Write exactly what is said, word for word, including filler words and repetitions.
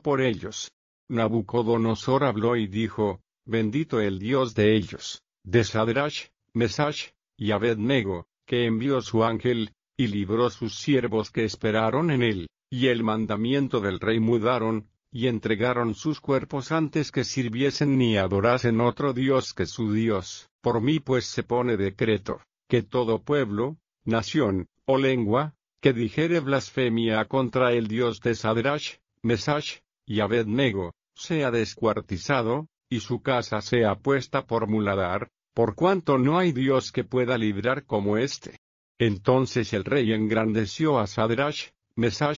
por ellos. Nabucodonosor habló y dijo: Bendito el Dios de ellos, de Sadrach, Mesach y Abed-nego, que envió su ángel, y libró sus siervos que esperaron en él, y el mandamiento del rey mudaron, y entregaron sus cuerpos antes que sirviesen ni adorasen otro Dios que su Dios. Por mí pues se pone decreto, que todo pueblo, nación, o lengua, que dijere blasfemia contra el Dios de Sadrach, Mesach y Abed-nego, sea descuartizado, y su casa sea puesta por muladar, por cuanto no hay Dios que pueda librar como éste. Entonces el rey engrandeció a Sadrach, Mesach